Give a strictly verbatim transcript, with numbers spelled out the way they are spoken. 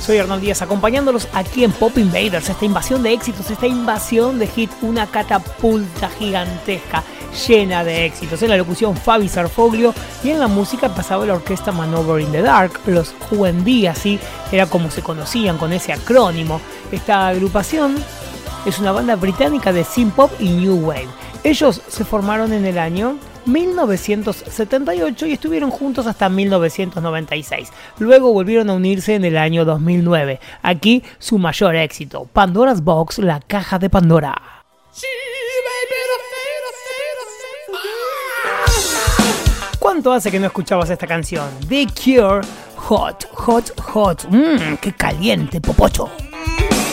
Soy Hernán Díaz acompañándolos aquí en Pop Invaders, esta invasión de éxitos, esta invasión de hit, una catapulta gigantesca llena de éxitos. En la locución Fabi Sarfoglio y en la música pasaba la orquesta Manover in the Dark, los Q and D, así era como se conocían con ese acrónimo. Esta agrupación es una banda británica de synth pop y new wave. Ellos se formaron en el año mil novecientos setenta y ocho y estuvieron juntos hasta mil novecientos noventa y seis. Luego volvieron a unirse en el año dos mil nueve. Aquí su mayor éxito, Pandora's Box, la caja de Pandora. ¿Cuánto hace que no escuchabas esta canción? The Cure, Hot, Hot, Hot. Mmm, qué caliente, popocho.